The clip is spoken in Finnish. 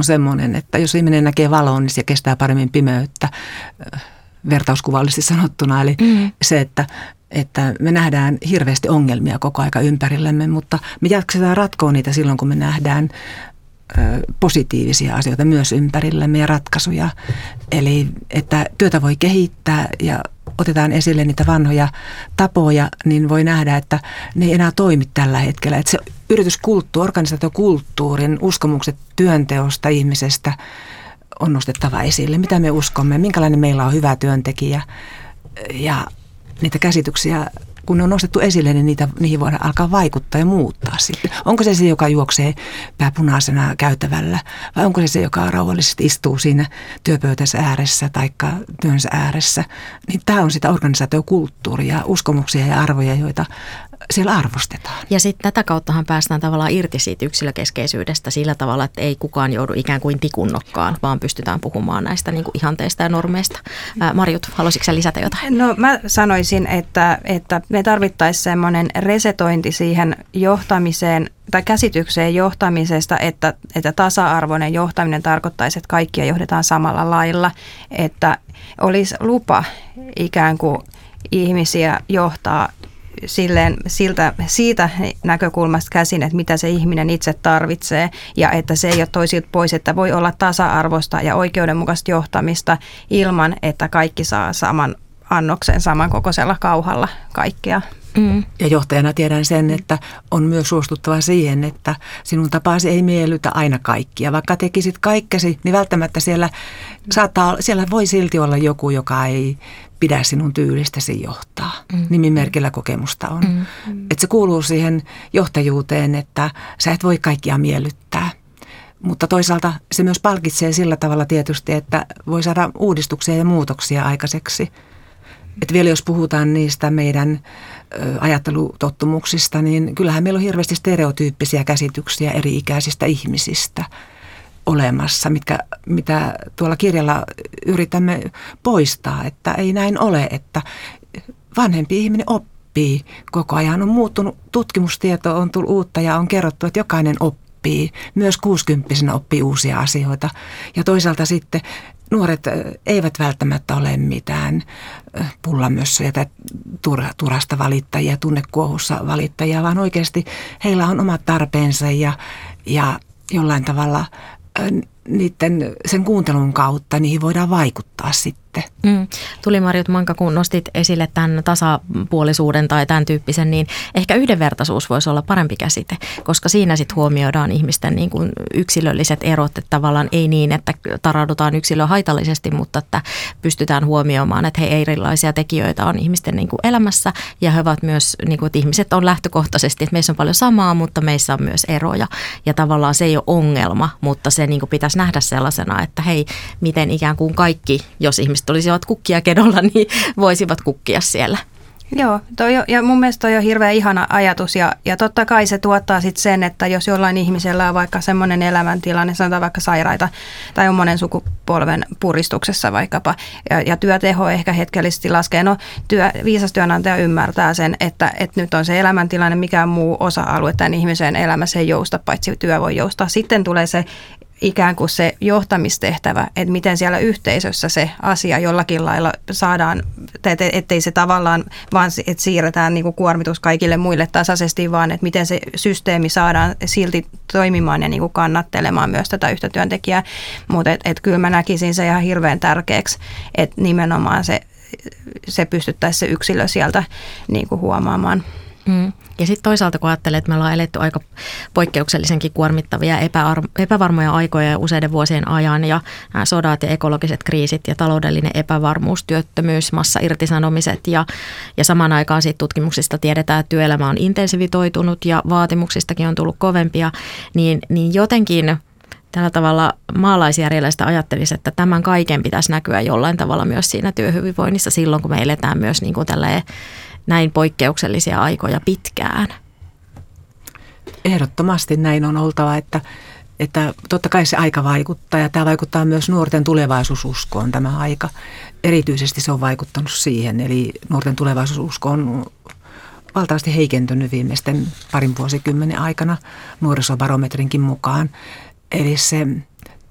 on semmoinen, että jos ihminen näkee valoon, niin se kestää paremmin pimeyttä, vertauskuvallisesti sanottuna. Eli se, että me nähdään hirveästi ongelmia koko aika ympärillämme, mutta me jaksetaan ratkoa niitä silloin, kun me nähdään positiivisia asioita myös ympärillämme ja ratkaisuja. Eli että työtä voi kehittää ja otetaan esille niitä vanhoja tapoja, niin voi nähdä, että ne ei enää toimi tällä hetkellä. Että se yrityskulttuuri, organisaatiokulttuurin uskomukset työnteosta ihmisestä on nostettava esille. Mitä me uskomme, minkälainen meillä on hyvä työntekijä ja niitä käsityksiä, kun ne on nostettu esille, niin niihin voidaan alkaa vaikuttaa ja muuttaa sitten. Onko se, joka juoksee pääpunaisena käytävällä vai onko se, joka rauhallisesti istuu siinä työpöytänsä ääressä tai työnsä ääressä. Niin tämä on sitä organisaatiokulttuuria, uskomuksia ja arvoja, joita siellä arvostetaan. Ja sitten tätä kauttahan päästään tavallaan irti siitä yksilökeskeisyydestä sillä tavalla, että ei kukaan joudu ikään kuin tikunnokkaan, vaan pystytään puhumaan näistä niin kuin ihanteista ja normeista. Marjut, haluaisitko sä lisätä jotain? No mä sanoisin, että me tarvittaisiin semmoinen resetointi siihen johtamiseen tai käsitykseen johtamisesta, että tasa-arvoinen johtaminen tarkoittaisi, että kaikkia johdetaan samalla lailla, että olisi lupa ikään kuin ihmisiä johtaa siitä näkökulmasta käsin, että mitä se ihminen itse tarvitsee ja että se ei ole toisilta pois, että voi olla tasa-arvoista ja oikeudenmukaista johtamista ilman, että kaikki saa saman annoksen samankokoisella kauhalla kaikkea. Ja johtajana tiedän sen, että on myös suostuttava siihen, että sinun tapaasi ei miellytä aina kaikkia. Vaikka tekisit kaikkesi, niin välttämättä siellä voi silti olla joku, joka ei pidä sinun tyylistäsi johtaa. Nimimerkillä kokemusta on. Että se kuuluu siihen johtajuuteen, että sä et voi kaikkia miellyttää. Mutta toisaalta se myös palkitsee sillä tavalla tietysti, että voi saada uudistuksia ja muutoksia aikaiseksi. Että vielä jos puhutaan niistä meidän ajattelutottumuksista, niin kyllähän meillä on hirveästi stereotyyppisiä käsityksiä eri-ikäisistä ihmisistä olemassa, mitä tuolla kirjalla yritämme poistaa, että ei näin ole, että vanhempi ihminen oppii koko ajan. On muuttunut, tutkimustieto on tullut uutta ja on kerrottu, että jokainen oppii, myös 60-vuotiaana oppii uusia asioita ja toisaalta sitten nuoret eivät välttämättä ole mitään pullamössöjä tai turhasta valittajia, tunnekuohussa valittajia, vaan oikeasti heillä on omat tarpeensa ja jollain tavalla sen kuuntelun kautta niihin voidaan vaikuttaa sitten. Tuli Marjut Manka, kun nostit esille tämän tasapuolisuuden tai tämän tyyppisen, niin ehkä yhdenvertaisuus voisi olla parempi käsite, koska siinä sitten huomioidaan ihmisten niin kuin yksilölliset erot, että tavallaan ei niin, että taraudutaan yksilöä haitallisesti, mutta että pystytään huomioimaan, että he erilaisia tekijöitä on ihmisten niin kuin elämässä ja he ovat myös, niin kuin, että ihmiset on lähtökohtaisesti, että meissä on paljon samaa, mutta meissä on myös eroja ja tavallaan se ei ole ongelma, mutta se niin kuin pitäisi nähdä sellaisena, että hei, miten ikään kuin kaikki, jos ihmiset olisivat kukkia kedolla, niin voisivat kukkia siellä. Joo, ja mun mielestä toi on hirveän ihana ajatus ja totta kai se tuottaa sitten sen, että jos jollain ihmisellä on vaikka semmoinen elämäntilanne, sanotaan vaikka sairaita tai on monen sukupolven puristuksessa vaikkapa ja työteho ehkä hetkellisesti laskee. No viisas työnantaja ymmärtää sen, että nyt on se elämäntilanne, mikään muu osa-alue tämän ihmisen elämässä ei jousta, paitsi työ voi joustaa. Sitten tulee se ikään kuin se johtamistehtävä, että miten siellä yhteisössä se asia jollakin lailla saadaan, ettei se tavallaan vaan, että siirretään niin kuin kuormitus kaikille muille tasaisesti, vaan että miten se systeemi saadaan silti toimimaan ja niin kuin kannattelemaan myös tätä yhtä työntekijää. Mutta kyllä mä näkisin se ihan hirveän tärkeäksi, että nimenomaan se pystyttäisiin se yksilö sieltä niin kuin huomaamaan. Ja sitten toisaalta kun ajattelee, että me ollaan eletty aika poikkeuksellisenkin kuormittavia epävarmoja aikoja useiden vuosien ajan ja nämä sodat ja ekologiset kriisit ja taloudellinen epävarmuus, työttömyys, massairtisanomiset ja samaan aikaan siitä tutkimuksista tiedetään, että työelämä on intensiivitoitunut ja vaatimuksistakin on tullut kovempia, niin jotenkin tällä tavalla maalaisjärjellä ajattelisi, että tämän kaiken pitäisi näkyä jollain tavalla myös siinä työhyvinvoinnissa silloin, kun me eletään myös niin kuin näin poikkeuksellisia aikoja pitkään. Ehdottomasti näin on oltava, että totta kai se aika vaikuttaa ja tämä vaikuttaa myös nuorten tulevaisuususkoon tämä aika. Erityisesti se on vaikuttanut siihen, eli nuorten tulevaisuususko on valtavasti heikentynyt viimeisten parin vuosikymmenen aikana nuorisobarometrinkin mukaan. Eli se